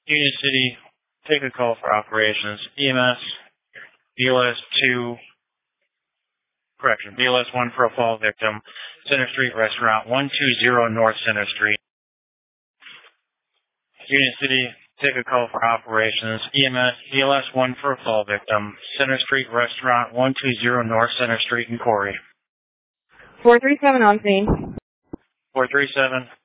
Union City, take a call for operations. EMS, BLS 1 for a fall victim. Center Street Restaurant, 120 North Center Street. Union City, take a call for operations. EMS, BLS 1 for a fall victim. Center Street Restaurant, 120 North Center Street in Corey. 437 on scene. 437.